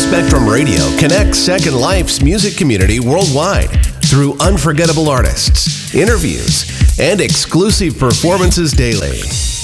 Spectrum Radio connects Second Life's music community worldwide through unforgettable artists, interviews, and exclusive performances daily.